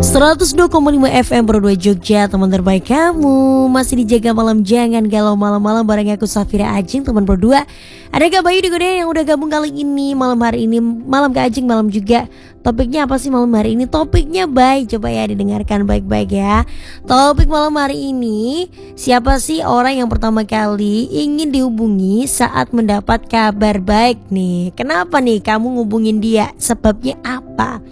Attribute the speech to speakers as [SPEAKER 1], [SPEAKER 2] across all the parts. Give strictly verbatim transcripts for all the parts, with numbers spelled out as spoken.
[SPEAKER 1] seratus dua koma lima F M Pro dua Jogja, teman terbaik kamu. Masih dijaga malam, jangan galau malam-malam bareng aku Safira Ajeng, teman Pro dua. Ada Kak Bayu di Godea yang udah gabung kali ini. Malam hari ini, malam Kak Ajeng, malam juga. Topiknya apa sih malam hari ini? Topiknya baik, coba ya didengarkan baik-baik ya. Topik malam hari ini, siapa sih orang yang pertama kali ingin dihubungi saat mendapat kabar baik nih? Kenapa nih kamu ngubungin dia? Sebabnya apa?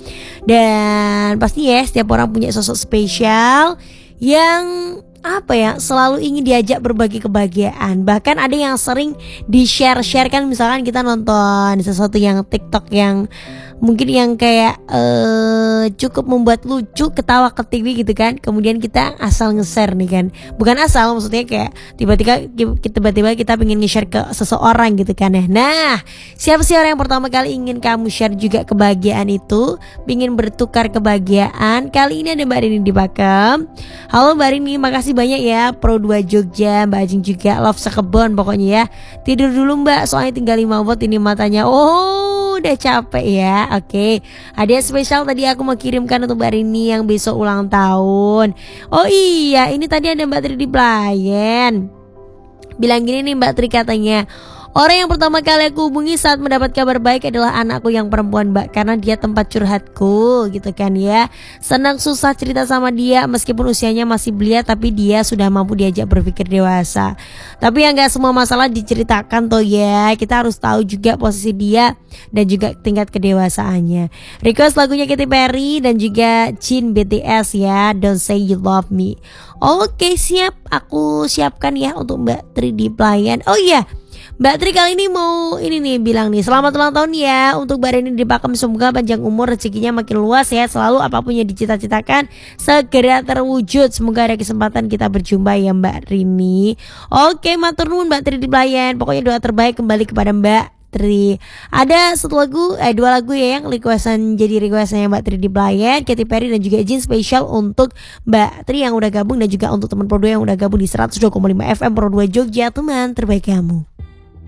[SPEAKER 1] Dan pasti ya setiap orang punya sosok spesial yang apa ya, selalu ingin diajak berbagi kebahagiaan. Bahkan ada yang sering di-share-share kan, misalkan kita nonton sesuatu yang TikTok yang mungkin yang kayak uh, cukup membuat lucu, ketawa ke T V gitu kan. Kemudian kita asal nge-share nih kan. Bukan asal, maksudnya kayak tiba-tiba tiba-tiba kita pengen nge-share ke seseorang gitu kan ya. Nah, siapa sih orang yang pertama kali ingin kamu share juga kebahagiaan itu? Ingin bertukar kebahagiaan? Kali ini ada Mbak Rini di Pakem. Halo Mbak Rini, makasih banyak ya Pro dua Jogja, Mbak Ajeng juga, love sekebon pokoknya ya. Tidur dulu Mbak, soalnya tinggal lima watt ini matanya. Oh, udah capek ya. Oke, hadiah spesial tadi aku mau kirimkan untuk Mbak Rini yang besok ulang tahun. Oh iya, ini tadi ada Mbak Tri di Pelayan. Bilang gini nih Mbak Tri katanya, orang yang pertama kali aku hubungi saat mendapat kabar baik adalah anakku yang perempuan Mbak, karena dia tempat curhatku gitu kan ya. Senang susah cerita sama dia, meskipun usianya masih belia, tapi dia sudah mampu diajak berpikir dewasa. Tapi yang gak semua masalah diceritakan toh ya. Kita harus tahu juga posisi dia dan juga tingkat kedewasaannya. Request lagunya Katy Perry dan juga Jin B T S ya, Don't Say You Love Me. Oke siap, aku siapkan ya untuk Mbak Tri di Pelayan. Oh iya, Mbak Tri kali ini mau ini nih bilang nih, selamat ulang tahun ya untuk Mbak Rini di Pakem, semoga panjang umur, rezekinya makin luas ya, selalu apapun yang dicita-citakan segera terwujud. Semoga ada kesempatan kita berjumpa ya Mbak Rini. Oke, matur nuwun Mbak Tri di Pelayan. Pokoknya doa terbaik kembali kepada Mbak Tri. Ada satu lagu, eh dua lagu ya yang requestan, jadi requestannya Mbak Tri di Pelayan, Katy Perry dan juga Jin, spesial untuk Mbak Tri yang udah gabung dan juga untuk teman Pro dua yang udah gabung di seratus dua koma lima F M Pro dua Jogja, teman terbaik kamu.